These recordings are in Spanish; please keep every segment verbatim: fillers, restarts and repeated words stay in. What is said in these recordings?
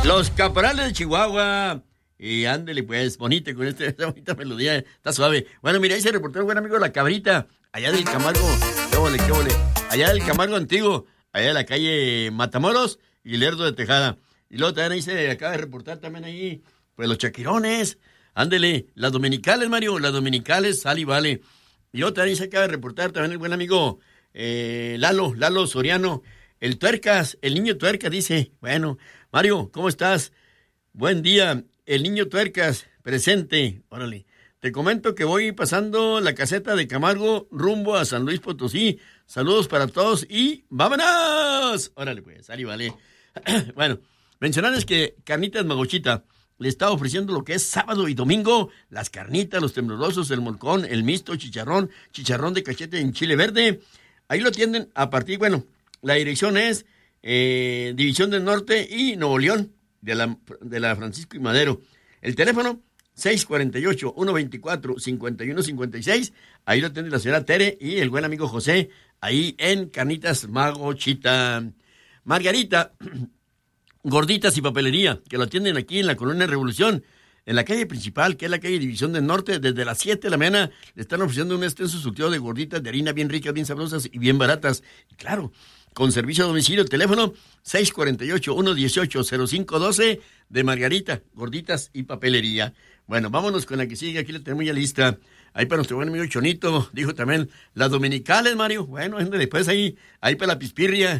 Los Caporales de Chihuahua. Y ándele, pues, bonita con este, esta bonita melodía. Está suave. Bueno, mira, ahí se reportó el buen amigo La Cabrita, allá del Camargo. Qué ole, qué ole. Allá del Camargo Antiguo, allá de la calle Matamoros y Lerdo de Tejada. Y luego también ahí se acaba de reportar también ahí, pues, los Chaquirones. Ándele, las dominicales, Mario, las dominicales, sal y vale. Y luego también se acaba de reportar también el buen amigo eh, Lalo, Lalo Soriano. El Tuercas, el niño Tuercas dice, bueno, Mario, ¿cómo estás? Buen día, el niño Tuercas, presente, órale. Te comento que voy pasando la caseta de Camargo rumbo a San Luis Potosí. Saludos para todos y ¡vámonos! Órale pues, sal y vale. Bueno, mencionarles que Carnitas Magochita le está ofreciendo lo que es sábado y domingo, las carnitas, los temblorosos, el molcón, el mixto, chicharrón, chicharrón de cachete en chile verde. Ahí lo atienden a partir, bueno, la dirección es eh, División del Norte y Nuevo León, de la, de la Francisco y Madero. El teléfono seis cuatro ocho, uno dos cuatro, cinco uno cinco seis. Ahí lo atiende la señora Tere y el buen amigo José, ahí en Carnitas Magochita. Margarita, Gorditas y Papelería, que lo atienden aquí en la Colonia Revolución, en la calle principal, que es la calle División del Norte. Desde las siete de la mañana le están ofreciendo un extenso surtido de gorditas de harina bien ricas, bien sabrosas y bien baratas. Y claro, con servicio a domicilio, el teléfono seis cuatro ocho, uno uno ocho, cero cinco uno dos de Margarita, Gorditas y Papelería. Bueno, vámonos con la que sigue, aquí la tenemos ya lista. Ahí para nuestro buen amigo Chonito, dijo también, las dominicales, Mario. Bueno, después ahí, ahí para la pispirria.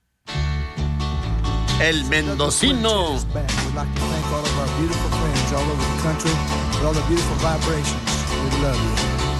El Mendocino. All of our beautiful friends all over the country with all the beautiful vibrations. We love you.